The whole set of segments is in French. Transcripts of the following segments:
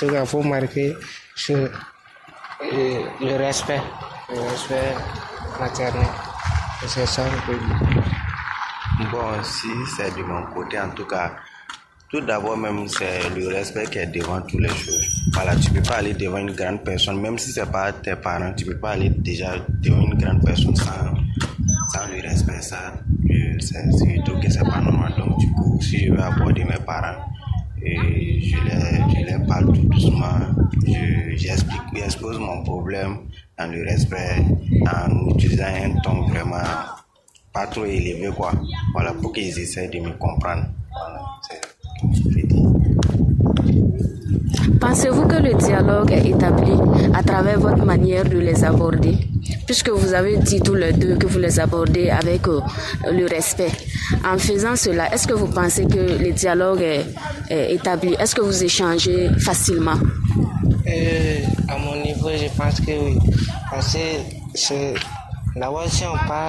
tout cas, il faut marquer sur le respect maternel. C'est ça le problème. Bon, si c'est de mon côté, en tout cas, tout d'abord même, c'est le respect qui est devant toutes les choses. Voilà, tu peux pas aller devant une grande personne, même si c'est pas tes parents, tu peux pas aller déjà devant une grande personne sans le respect. Ça, je trouve que c'est pas normal. Donc, du coup, si je veux aborder mes parents, et je les parle tout doucement, j'expose mon problème dans le respect, en utilisant un ton vraiment pas trop élevé, quoi. Voilà, pour qu'ils essaient de me comprendre. Voilà, Pensez-vous que le dialogue est établi à travers votre manière de les aborder? Puisque vous avez dit tous les deux que vous les abordez avec le respect. En faisant cela, est-ce que vous pensez que le dialogue est établi? Est-ce que vous échangez facilement? À mon niveau, je pense que oui. Parce que d'abord, si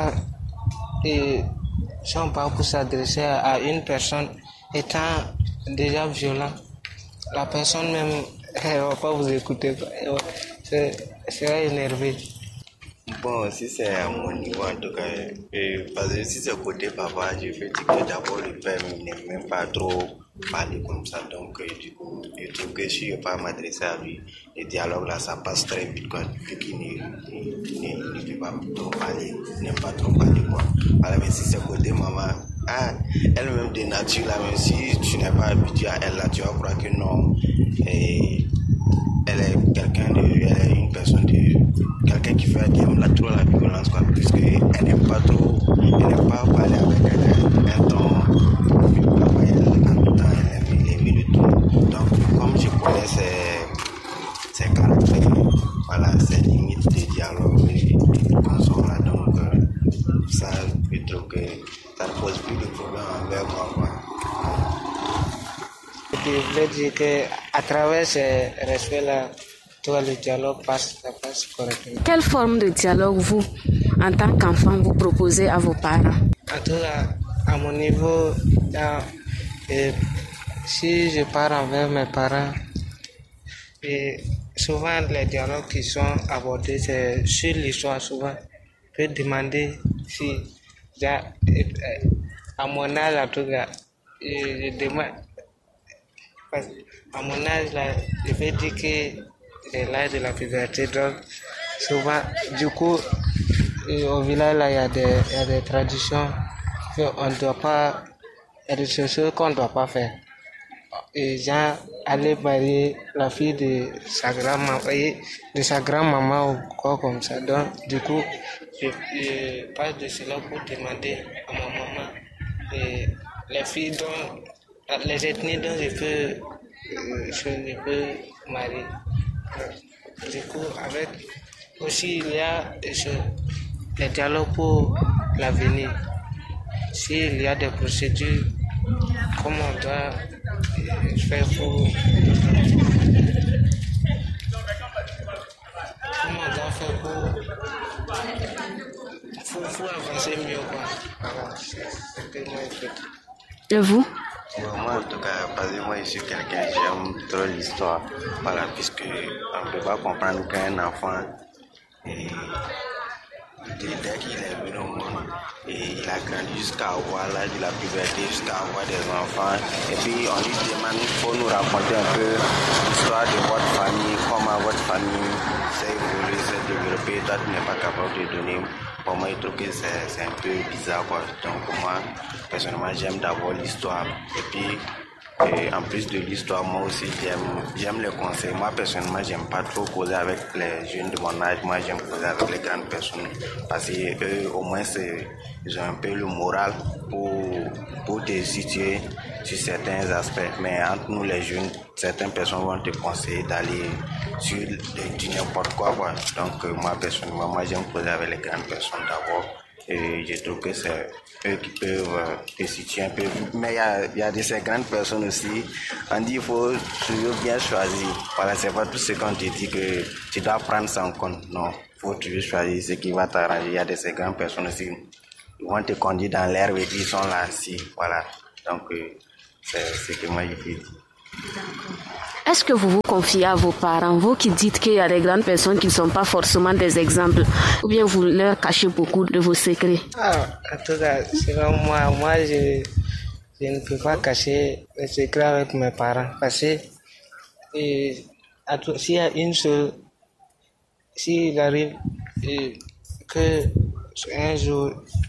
on parle pour s'adresser à une personne étant déjà violent, la personne même, elle ne va pas vous écouter. Elle sera énervée. Bon, si c'est à mon niveau, en tout cas, parce que si c'est côté papa, je veux dire que d'abord le père n'aime même pas trop parler comme ça. Donc, du coup, je trouve que si je ne vais pas m'adresser à lui, le dialogue là, ça passe très vite, quoi, vu qu'il ne peut pas trop parler, n'aime pas trop parler, quoi. Voilà, mais si c'est côté maman, elle-même de nature, là, même si tu n'es pas habitué à elle, là, tu vas croire que non. Elle est elle est une personne quelqu'un qui aime trop la violence, quoi, puisque elle n'aime pas parler avec un ton, elle aime le ton. Donc, comme je connais ses caractères, voilà, ses limites de dialogue et de consort là, donc, ça, je trouve que ça ne pose plus de problème envers moi, quoi. Je veux dire qu'à travers ce respect-là, tout le dialogue passe correctement. Quelle forme de dialogue vous, en tant qu'enfant, vous proposez à vos parents? En tout cas, à mon niveau, si je pars envers mes parents, et souvent les dialogues qui sont abordés, c'est sur l'histoire. Souvent, je peux demander si, à mon âge, en tout cas, je demande. À mon âge, là, je vais dire que c'est l'âge de la puberté. Donc, souvent, du coup, au village, là, il y a des traditions qu'on ne doit pas, il y a des choses qu'on ne doit pas faire. Et genre, aller marier la fille de sa grand-maman ou quoi comme ça. Donc, du coup, je parle de cela pour demander à ma maman les filles les ethnies dont je peux marier. Du coup, avec aussi, il y a des dialogues pour l'avenir. S'il y a des procédures, comment on doit faire pour avancer mieux, quoi. Voilà, c'est moi en fait. Et vous? Bon, moi, en tout cas, parce que moi, je suis quelqu'un, j'aime trop l'histoire. Voilà, puisque on ne peut pas comprendre qu'un enfant, dès qu'il est venu au monde, et il a grandi jusqu'à avoir l'âge de la puberté, jusqu'à avoir des enfants. Et puis, on lui demande, il faut nous raconter un peu l'histoire de votre famille, comment votre famille s'est évoluée, s'est développée. Toi, tu n'es pas capable de donner. Pour moi, je trouve que c'est un peu bizarre, quoi. Donc, moi, personnellement, j'aime d'abord l'histoire. Et puis, en plus de l'histoire, moi aussi, j'aime les conseils. Moi, personnellement, j'aime pas trop causer avec les jeunes de mon âge. Moi, j'aime causer avec les grandes personnes. Parce qu'eux, au moins, ils ont un peu le moral pour te situer sur certains aspects. Mais entre nous, les jeunes, certaines personnes vont te conseiller d'aller sur du n'importe quoi, quoi. Donc, moi, personnellement, j'aime causer avec les grandes personnes d'abord. Et je trouve que c'est eux qui peuvent te situer un peu. Mais il y a de ces grandes personnes aussi. On dit qu'il faut toujours bien choisir. Voilà, c'est pas tout ce qu'on te dit que tu dois prendre ça en compte. Non, il faut toujours choisir ce qui va t'arranger. Il y a de ces grandes personnes aussi. Ils vont te conduire dans l'herbe et puis ils sont là, si. Voilà. Donc, c'est ce que moi je dis. D'accord. Est-ce que vous vous confiez à vos parents, vous qui dites qu'il y a des grandes personnes qui ne sont pas forcément des exemples, ou bien vous leur cachez beaucoup de vos secrets? En tout cas, selon moi, je ne peux pas cacher les secrets avec mes parents parce que s'il y a une seule, s'il arrive que un jour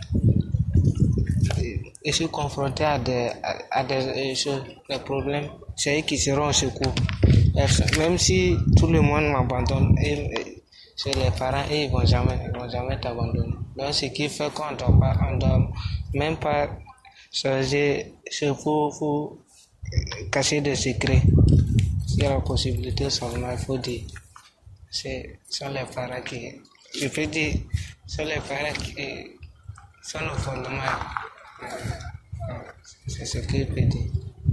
je suis confronté à des problèmes, c'est eux qui seront au secours. Même si tout le monde m'abandonne, c'est les parents et ils vont jamais t'abandonner. Donc ce qui fait qu'on ne doit même pas changer pour cacher des secrets. S'il y a la possibilité seulement, il faut dire. Ce sont les parents qui, je peux dire, sont les parents qui sont le fondement. C'est ce que je peux dire.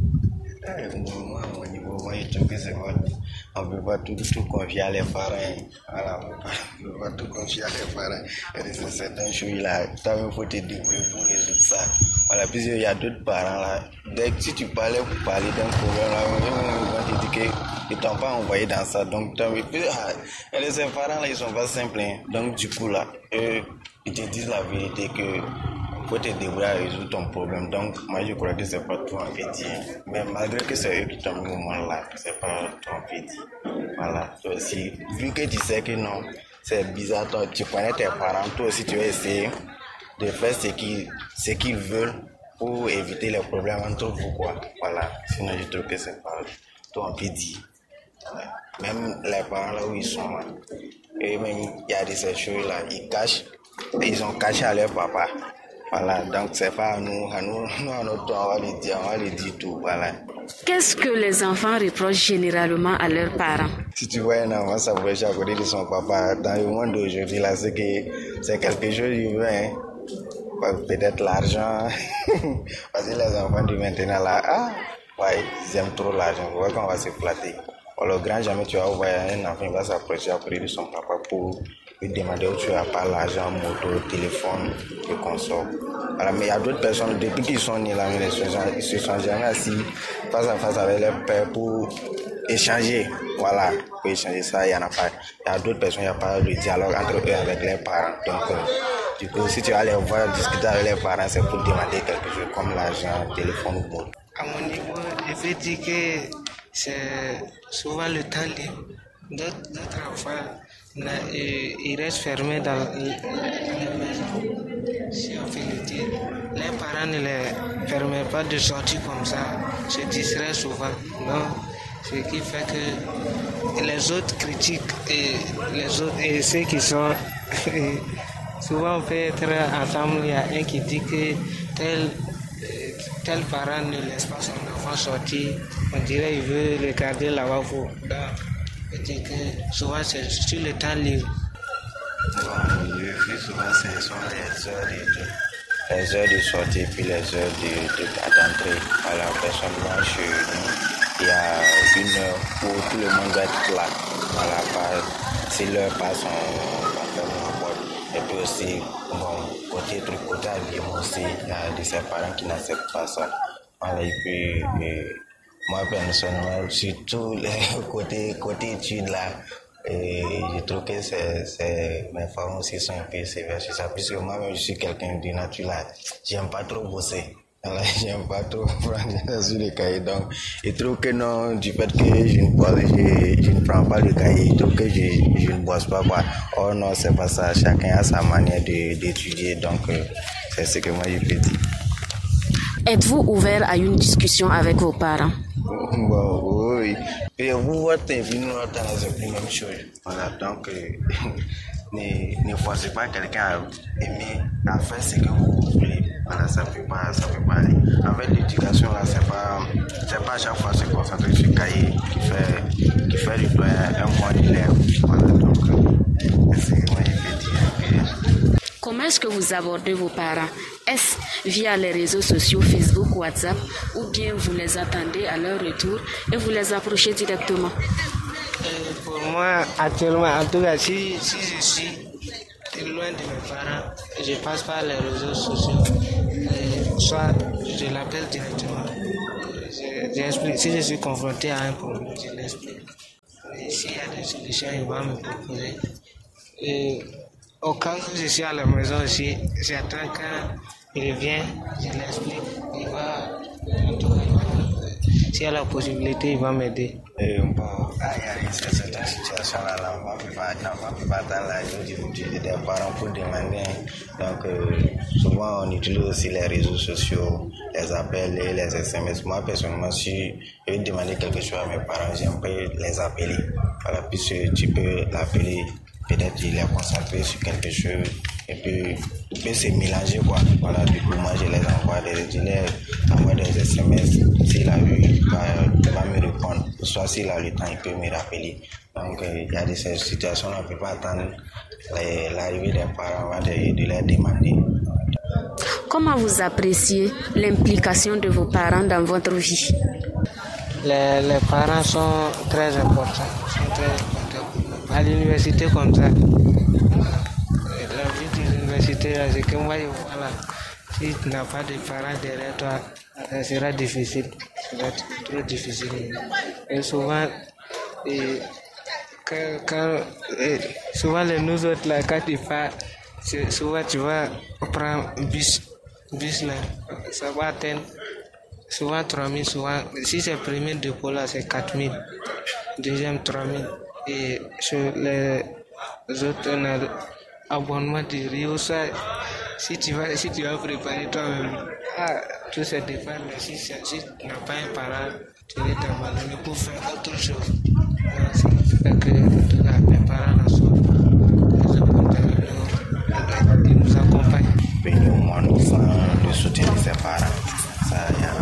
Moi, au niveau, moi, je trouve que c'est bon. On ne peut pas tout confier à les parents. Voilà, on ne peut pas tout confier à les parents. Et c'est certaines choses là, toi-même, il faut te débrouiller pour résoudre ça. Voilà, puisqu'il y a d'autres parents là. Dès que si tu parlais pour parler d'un problème là, ils vont te dire qu'ils ne t'ont pas envoyé dans ça. Donc, et ces parents là, ils ne sont pas simples. Hein. Donc, du coup là, ils te disent la vérité que faut te débrouiller à résoudre ton problème. Donc, moi, je crois que c'est pas tout en fait dit. Mais malgré que c'est eux qui t'ont mis au moment là, c'est pas tout en fait dit. Voilà. Toi aussi, vu que tu sais que non, c'est bizarre, toi, tu connais tes parents, toi aussi, tu vas essayer de faire ce qu'ils veulent pour éviter les problèmes entre vous, quoi. Voilà. Sinon, je trouve que c'est pas tout en fait dit. Voilà. Même les parents là où ils sont, là, et même, il y a de ces choses là, ils ont caché à leur papa. Voilà, donc c'est pas à nous, à notre tour, on va le dire tout, voilà. Qu'est-ce que les enfants reprochent généralement à leurs parents? Si tu vois un enfant s'approcher à côté de son papa, dans le monde d'aujourd'hui, là, c'est quelque chose qui veut, hein. Peut-être l'argent, parce que les enfants de maintenant, là, ouais, ils aiment trop l'argent, on voit qu'on va se flatter. Alors, grand jamais tu vas voir un enfant, il va s'approcher à côté de son papa pour lui demander où tu as pas l'argent, moto, téléphone, et consort. Voilà, mais il y a d'autres personnes, depuis qu'ils sont nés là, ils se sont jamais assis face à face avec leur père pour échanger. Voilà, pour échanger ça, il y en a pas. Il y a d'autres personnes, il n'y a pas de dialogue entre eux avec leurs parents. Donc, du coup, si tu vas les voir discuter avec leurs parents, c'est pour demander quelque chose comme l'argent, téléphone ou moto. À mon niveau, je vais dire que c'est souvent le temps libre. D'autres enfants, ils restent fermés dans la maison. Si on fait le dire, les parents ne les permettent pas de sortir comme ça, se distraient souvent. Donc, ce qui fait que les autres critiquent et ceux qui sont souvent on peut être ensemble. Il y a un qui dit que tel parent ne laisse pas son enfant sortir, on dirait qu'il veut le garder là-bas. Donc, je dis que souvent c'est sur le temps libre. Bon, le plus souvent, ce sont les heures de sortie puis les heures d'entrée. Voilà, personnellement, chez nous, il y a une heure où tout le monde doit être là. Voilà, si l'heure passe, on ferme la porte. Et puis aussi, bon, côté habillement aussi, il y a de ces parents qui n'acceptent pas ça. Voilà, et puis, moi personnellement, surtout les côté études là, et je trouve que mes parents aussi sont un peu sévères sur ça, puisque moi-même je suis quelqu'un de nature là, j'aime pas trop bosser. Voilà, j'aime pas trop prendre sur les cahiers, donc je trouve que non, du fait que je ne prends pas le cahier, je trouve que je ne bosse pas quoi. Oh non, c'est pas ça, chacun a sa manière d'étudier, donc c'est ce que moi je peux dire. Êtes-vous ouvert à une discussion avec vos parents? Bon, oui. Et vous, votre vie, nous, c'est la même chose. Voilà, donc, ne forcez pas quelqu'un à aimer, à faire ce que vous voulez. Voilà, ça peut pas aller. En fait, l'éducation, là, c'est pas à chaque fois se concentrer sur le cahier qui fait du doigt un bon élève. Voilà, donc, c'est ce que moi, je peux dire. Comment est-ce que vous abordez vos parents? Est-ce via les réseaux sociaux, Facebook, WhatsApp, ou bien vous les attendez à leur retour et vous les approchez directement? Pour moi, actuellement, en tout cas, si je suis loin de mes parents, je passe par les réseaux sociaux, soit je l'appelle directement. j'explique. Si je suis confronté à un problème, je l'explique. Et s'il y a des solutions, il va me proposer. Et au cas où je suis à la maison aussi, j'attends quand il vient, je l'explique. Il va, en tout cas, s'il y a la possibilité, il va m'aider. Bon, c'est cette situation-là, on va pas dans la des parents pour demander. Donc, souvent, on utilise aussi les réseaux sociaux, les appels et les SMS. Moi, personnellement, si je veux demander quelque chose à mes parents, j'aimerais les appeler. Voilà, puisque tu peux l'appeler, peut-être il est concentré sur quelque chose, et puis il peut se mélanger, quoi. Voilà, du coup, moi, je les envoie des SMS. S'il a vu, il va me répondre. Soit s'il a le temps, il peut me rappeler. Donc, il y a des situations où on ne peut pas attendre l'arrivée des parents avant de leur demander. Comment vous appréciez l'implication de vos parents dans votre vie? Les parents sont très importants. À l'université comme ça, la vie de l'université, c'est que moi, voilà, si tu n'as pas de parents derrière toi, ça sera difficile. Ça sera trop difficile. Et souvent, souvent nous autres, là, quand tu pars, souvent tu vas prendre bus là, ça va atteindre souvent 3000, souvent, si c'est le premier dépôt là, c'est 4000, deuxième 3000. Et sur les autres, on a l'abonnement de Rio, ça, si tu vas préparer toi-même, tout ça dépend, mais si tu n'as pas un parent, tu vas t'abandonner pour faire autre chose. C'est fait que les parents nous accompagnent. Béni au monde sans le soutien de ses parents. Ça, il y a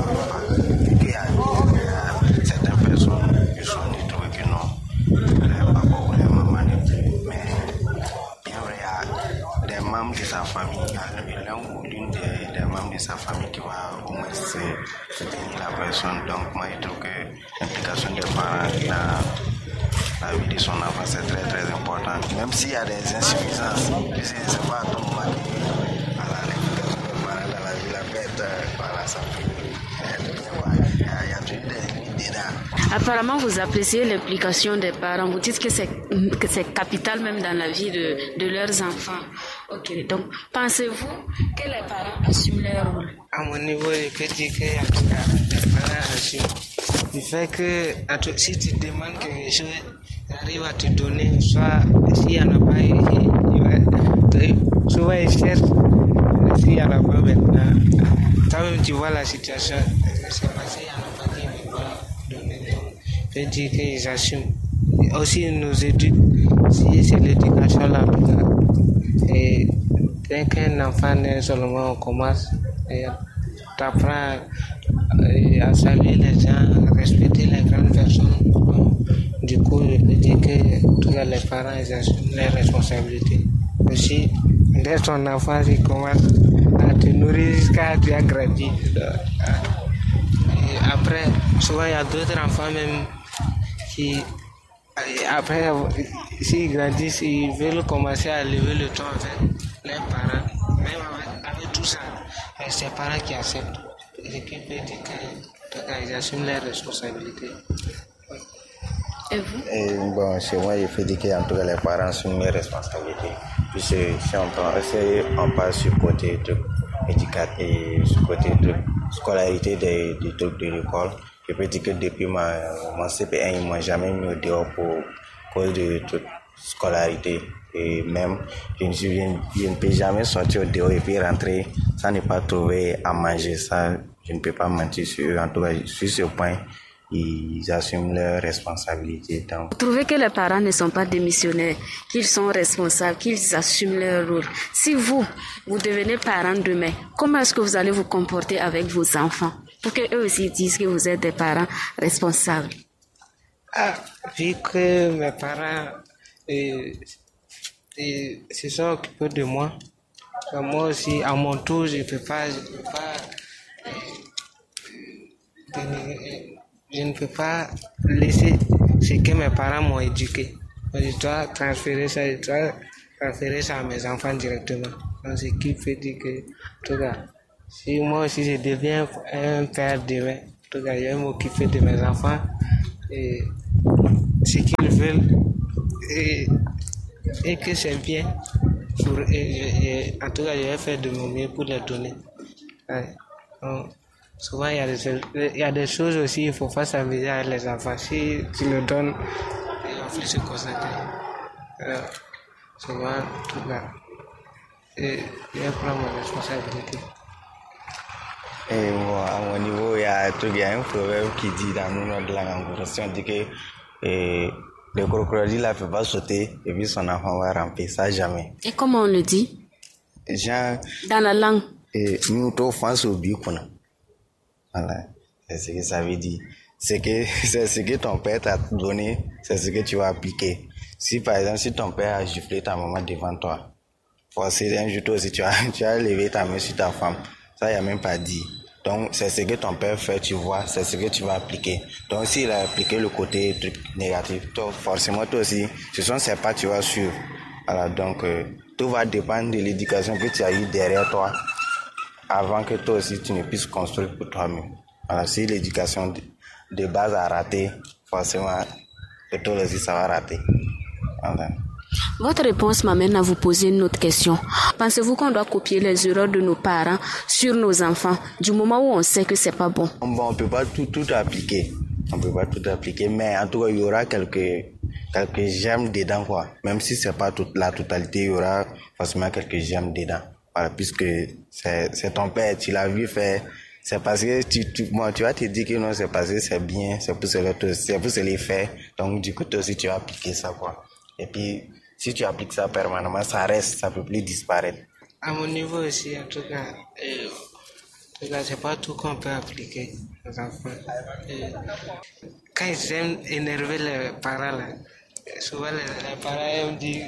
certaines personnes qui sont trouvent que non, pas beaucoup de mamans ne plus. Mais il y a des membres de sa famille, l'un ou l'une des membres de sa famille qui va au moins soutenir la personne. Donc, moi, je trouve que l'implication des parents dans la vie de son enfant, c'est très très important. Même s'il y a des insuffisances, puisque c'est pas à tout moment l'implication des parents dans la vie, la bête, voilà, ça fait. Il y a toujours des limites dedans. Apparemment, vous appréciez l'implication des parents. Vous dites que c'est capital même dans la vie de leurs enfants. Ok, donc pensez-vous que les parents assument leur rôle? À mon niveau, je peux dire que les parents assument. Du fait que si tu demandes quelque chose, il arrive à te donner, soit s'il n'y en a pas, souvent il cherche, s'il n'y en a pas maintenant. Toi-même tu vois la situation, c'est passé, il n'y en a pas qui ne veut pas donner. Je peux dire qu'ils assument. Aussi, ils nous éduquent, si c'est l'éducation là, en tout cas. Et dès qu'un enfant naît seulement, on commence, et t'apprends à saluer les gens, à respecter les grandes personnes. Du coup, je peux dire que tous les parents ils assument leurs responsabilités. Aussi, dès ton enfant, il commence à te nourrir jusqu'à tu as grandi. Et après, souvent il y a d'autres enfants même qui, après, s'ils grandissent, ils veulent commencer à lever le ton avec leurs parents. Même avec tout ça, c'est les parents qui acceptent. Et qui peut dire qu'ils assument leurs responsabilités. Et vous? Bon, chez moi, il faut dire qu'en tout cas, les parents assument mes responsabilités. Puis si on passe sur le côté de l'éducation et sur le côté de scolarité des trucs de l'école, je peux dire que depuis mon CP1, ils ne m'ont jamais mis au dehors pour cause de toute scolarité. Et même, je ne peux jamais sortir au dehors et puis rentrer sans ne pas trouver à manger. Ça, je ne peux pas mentir sur eux. En tout cas, sur ce point, ils assument leurs responsabilités. Donc, vous trouvez que les parents ne sont pas démissionnaires, qu'ils sont responsables, qu'ils assument leur rôle. Si vous devenez parent demain, comment est-ce que vous allez vous comporter avec vos enfants pour qu'eux aussi disent que vous êtes des parents responsables? Vu que mes parents se sont occupés de moi, moi aussi, à mon tour, je ne peux pas laisser ce que mes parents m'ont éduqué. Je dois transférer ça à mes enfants directement. Donc, ce qui fait dire que, en tout cas, si moi aussi je deviens un père demain, tout cas, je vais m'occuper de mes enfants et ce qu'ils veulent et que c'est bien. En tout cas, je vais faire de mon mieux pour les donner. Ouais. Donc, souvent, il y a des choses aussi, il ne faut pas s'amuser avec les enfants. Si tu le donnes, ils vont plus se concentrer. Souvent, en tout cas, je vais prendre ma responsabilité. Et bon, à mon niveau, il y a un proverbe qui dit dans le nom de la Anglo-Saxon, on dit que le crocodile ne peut pas sauter et puis son enfant va ramper, ça jamais. Et comment on le dit? Genre, dans la langue. Et nous, tout face au but qu'on a. Voilà, c'est ce que ça veut dire. C'est ce que ton père t'a donné, c'est ce que tu vas appliquer. Si par exemple, si ton père a giflé ta maman devant toi, forcément un jour toi aussi tu as levé ta main sur ta femme, ça il n'y a même pas dit. Donc c'est ce que ton père fait, tu vois, c'est ce que tu vas appliquer. Donc s'il a appliqué le côté truc négatif, toi, forcément toi aussi, ce sont ces pas tu vas suivre. Voilà, donc tout va dépendre de l'éducation que tu as eu derrière toi, avant que toi aussi tu ne puisses construire pour toi-même. Alors, si l'éducation de base a raté, forcément, toi aussi ça va rater. Voilà. Votre réponse m'amène à vous poser une autre question. Pensez-vous qu'on doit copier les erreurs de nos parents sur nos enfants du moment où on sait que c'est pas bon? Bon, on peut pas tout appliquer. On peut pas tout appliquer, mais en tout cas, il y aura quelques germes dedans, quoi. Même si c'est pas la totalité, il y aura forcément quelques germes dedans. Voilà, puisque c'est ton père, tu l'as vu faire. C'est parce que tu vas te dire que non, c'est parce que c'est bien, c'est pour se les faire. Donc, du coup, toi aussi, tu vas appliquer ça, quoi. Et puis, si tu appliques ça permanemment, ça reste, ça peut plus disparaître. À mon niveau aussi, en tout cas, c'est pas tout qu'on peut appliquer aux enfants. Quand ils aiment énerver les parents, là, souvent les parents aiment dire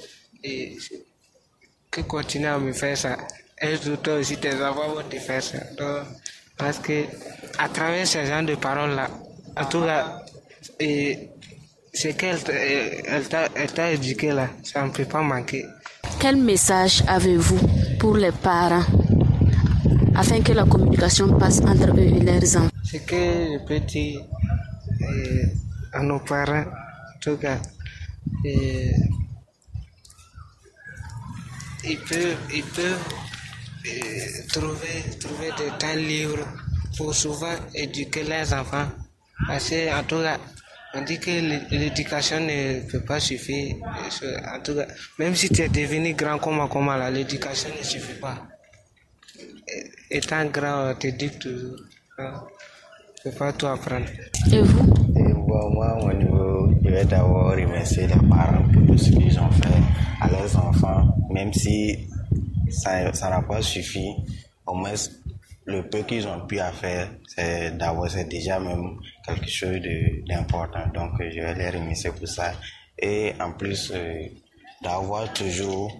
que continue à me faire ça. Et toi aussi, tes enfants vont te faire ça. Donc, parce que à travers ces genre de paroles-là, en tout cas, ce qu'elle t'a éduqué là, ça ne peut pas manquer. Quel message avez-vous pour les parents afin que la communication passe entre eux et leurs enfants? Ce que je peux dire à nos parents, en tout cas, ils peuvent trouver des temps libres pour souvent éduquer leurs enfants. Parce que, en tout cas, on dit que l'éducation ne peut pas suffire. En tout cas, même si tu es devenu grand comment là, l'éducation ne suffit pas. Étant grand, on t'éduque toujours. Tu ne peux pas tout apprendre. Et vous? Moi, au niveau, je vais d'abord remercier les parents pour tout ce qu'ils ont fait à leurs enfants, même si ça n'a pas suffi. Au moins, le peu qu'ils ont pu faire, c'est déjà même quelque chose d'important. Donc, je vais les remercier pour ça. Et en plus, d'avoir toujours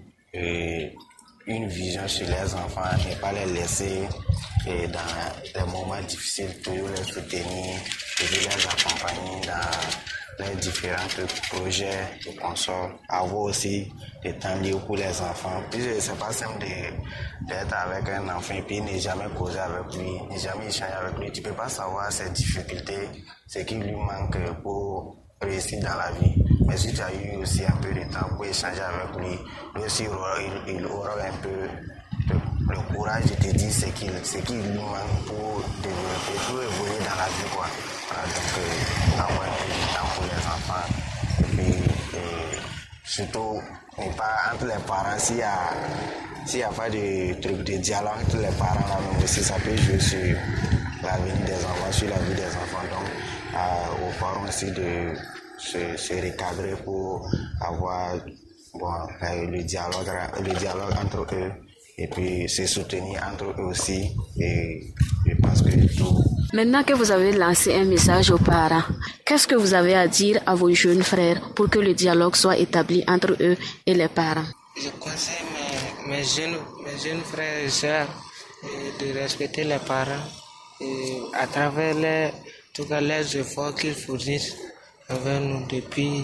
une vision sur les enfants, ne pas les laisser dans les moments difficiles, toujours les soutenir, toujours les accompagner dans les différents projets et consorts. Avoir aussi des temps libres pour les enfants. Puis c'est pas simple d'être avec un enfant et puis ne jamais causer avec lui, ne jamais échanger avec lui. Tu peux pas savoir ses difficultés, ce qui lui manque pour réussir dans la vie. Mais si tu as eu aussi un peu de temps pour échanger avec lui, lui aussi il aura un peu le courage de te dire ce qu'il lui manque pour développer, pour évoluer dans la vie, quoi. Voilà, donc avoir un peu de temps pour les enfants. Et puis surtout, ne pas entre les parents, s'il y a pas de truc de dialogue entre les parents là même aussi, ça peut jouer sur l'avenir des enfants, sur la vie des enfants. Donc aux parents aussi de se recadrer pour avoir le dialogue entre eux et puis se soutenir entre eux aussi. Et je pense que tout. Maintenant que vous avez lancé un message aux parents, qu'est-ce que vous avez à dire à vos jeunes frères pour que le dialogue soit établi entre eux et les parents? Je conseille mes jeunes frères et sœurs de respecter les parents et à travers les efforts qu'ils fournissent avec nous depuis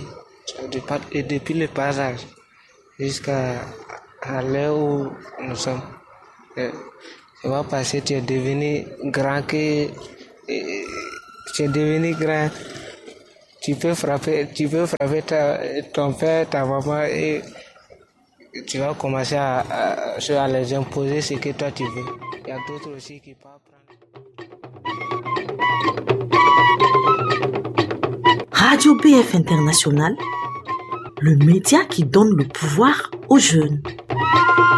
le bas âge jusqu'à l'heure où nous sommes. C'est pas parce que tu es devenu grand que tu es devenu grand, tu peux frapper ton père, ta maman et tu vas commencer à les imposer ce que toi tu veux. Il y a d'autres aussi qui peuvent apprendre. Radio BF International, le média qui donne le pouvoir aux jeunes.